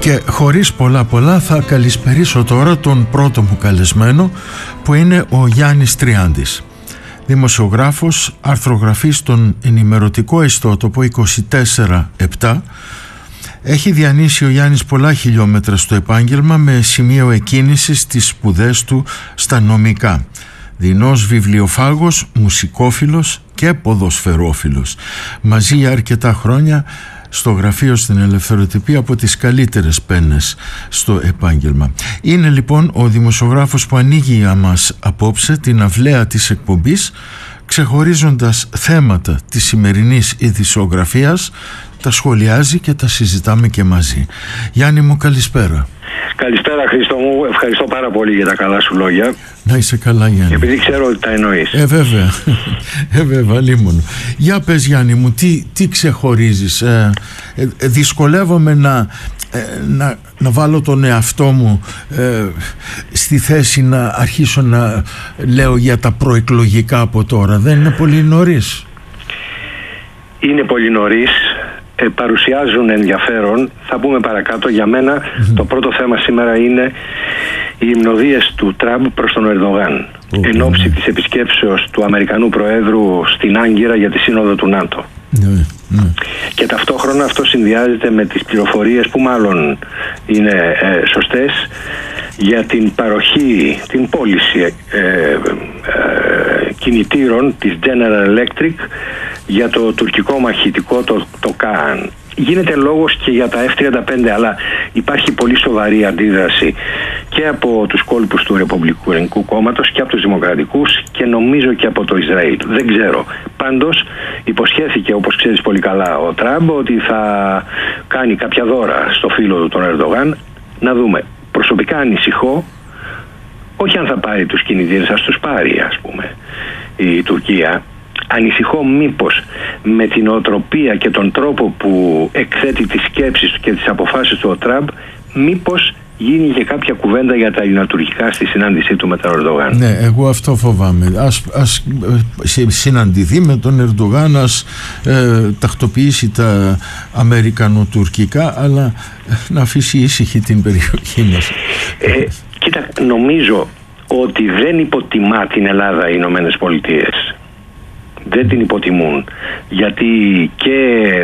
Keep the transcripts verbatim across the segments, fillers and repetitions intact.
Και χωρίς πολλά πολλά θα καλησπερίσω τώρα τον πρώτο μου καλεσμένο, που είναι ο Γιάννης Τριάντης, δημοσιογράφος, αρθρογραφής στον ενημερωτικό ιστότοπο είκοσι τέσσερα επτά. Έχει διανύσει ο Γιάννης πολλά χιλιόμετρα στο επάγγελμα, με σημείο εκκίνησης τις σπουδές του στα νομικά. Δεινός βιβλιοφάγος, μουσικόφιλος και ποδοσφαιρόφιλος. Μαζί για αρκετά χρόνια στο γραφείο στην Ελευθεροτυπία, από τις καλύτερες πένες στο επάγγελμα. Είναι λοιπόν ο δημοσιογράφος που ανοίγει για μας απόψε την αυλαία της εκπομπής, ξεχωρίζοντας θέματα της σημερινής ειδησιογραφίας, τα σχολιάζει και τα συζητάμε και μαζί. Γιάννη μου, καλησπέρα. Καλησπέρα Χρήστο μου, ευχαριστώ πάρα πολύ για τα καλά σου λόγια. Να είσαι καλά, Γιάννη. Επειδή ξέρω ότι τα εννοείς. Ε βέβαια, ε βέβαια, λίμωνο. Για πες, Γιάννη μου, τι, τι ξεχωρίζεις? ε, ε, Δυσκολεύομαι να, ε, να, να βάλω τον εαυτό μου ε, στη θέση να αρχίσω να λέω για τα προεκλογικά από τώρα. Δεν είναι πολύ νωρίς? Είναι πολύ νωρίς. Ε, παρουσιάζουν ενδιαφέρον. Θα πούμε παρακάτω. Για μένα mm-hmm. το πρώτο θέμα σήμερα είναι οι υμνοδίες του Τραμπ προς τον Ερντογάν mm-hmm. εν ώψη της επισκέψεως του Αμερικανού Προέδρου στην Άγκυρα για τη Σύνοδο του ΝΑΤΟ. Mm-hmm. Και ταυτόχρονα αυτό συνδυάζεται με τις πληροφορίες που μάλλον είναι ε, σωστές για την παροχή, την πώληση ε, ε, ε, κινητήρων της General Electric για το τουρκικό μαχητικό, το, το ΚΑΑΝ. Γίνεται λόγος και για τα εφ τριάντα πέντε, αλλά υπάρχει πολύ σοβαρή αντίδραση και από τους κόλπους του Ρεπουμπλικανικού Κόμματος και από τους Δημοκρατικούς και νομίζω και από το Ισραήλ. Δεν ξέρω. Πάντως υποσχέθηκε, όπως ξέρεις πολύ καλά, ο Τραμπ ότι θα κάνει κάποια δώρα στο φίλο του τον Ερντογάν. Να δούμε. Προσωπικά ανησυχώ, όχι αν θα πάρει τους κινητήρες, ας τους πάρει ας πούμε η Τουρκία. Ανησυχώ μήπως με την οτροπία και τον τρόπο που εκθέτει τις σκέψεις του και τις αποφάσεις του ο Τραμπ, μήπως γίνει και κάποια κουβέντα για τα ελληνοτουρκικά στη συνάντησή του με τον Ερντογάν. Ναι, εγώ αυτό φοβάμαι. Ας, ας συναντηθεί με τον Ερντογάν, ας ε, τακτοποιήσει τα αμερικανοτουρκικά, αλλά να αφήσει ήσυχη την περιοχή μας. Ε, κοίτα, νομίζω ότι δεν υποτιμά την Ελλάδα οι Ηνωμένες Πολιτείες. Δεν την υποτιμούν, γιατί και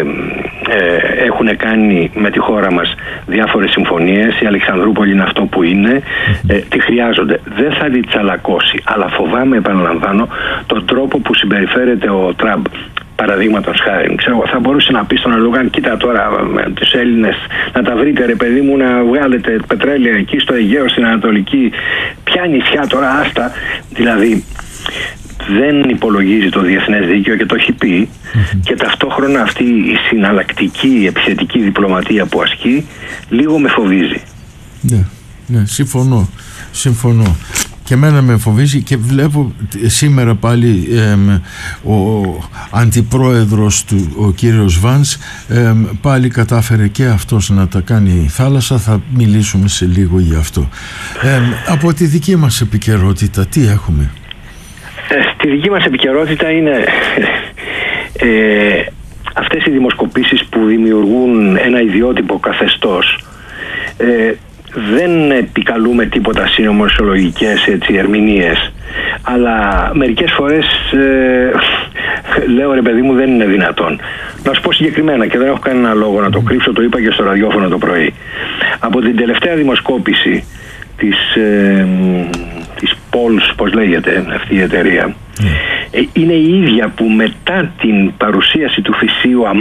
ε, έχουν κάνει με τη χώρα μας διάφορες συμφωνίες. Η Αλεξανδρούπολη είναι αυτό που είναι, ε, τη χρειάζονται. Δεν θα τη τσαλακώσει, αλλά φοβάμαι, επαναλαμβάνω, τον τρόπο που συμπεριφέρεται ο Τραμπ. Παραδείγματος χάρη, ξέρω, θα μπορούσε να πει στον Ερντογάν: κοίτα τώρα με τους Έλληνες, να τα βρείτε ρε παιδί μου, να βγάλετε πετρέλαια εκεί στο Αιγαίο, στην Ανατολική. Ποια νησιά τώρα, άστα. Δηλαδή δεν υπολογίζει το διεθνές δίκαιο και το έχει πει mm-hmm. και ταυτόχρονα αυτή η συναλλακτική επιθετική διπλωματία που ασκεί λίγο με φοβίζει. Ναι, ναι, συμφωνώ, συμφωνώ. Και εμένα με φοβίζει, και βλέπω σήμερα πάλι ε, ο αντιπρόεδρος του, ο κύριος Βάνς, ε, πάλι κατάφερε και αυτός να τα κάνει η θάλασσα. Θα μιλήσουμε σε λίγο για αυτό. Ε, από τη δική μας επικαιρότητα τι έχουμε? Στη δική μας επικαιρότητα είναι ε, αυτές οι δημοσκοπήσεις που δημιουργούν ένα ιδιότυπο καθεστώς. Ε, δεν επικαλούμε τίποτα συνωμοσιολογικές έτσι, ερμηνείες, αλλά μερικές φορές ε, λέω ρε παιδί μου, δεν είναι δυνατόν. Να σου πω συγκεκριμένα, και δεν έχω κανένα λόγο να το κρύψω, το είπα και στο ραδιόφωνο το πρωί. Από την τελευταία δημοσκόπηση της, ε, της Polls, πώς λέγεται αυτή η εταιρεία, mm. ε, είναι η ίδια που μετά την παρουσίαση του φυσίου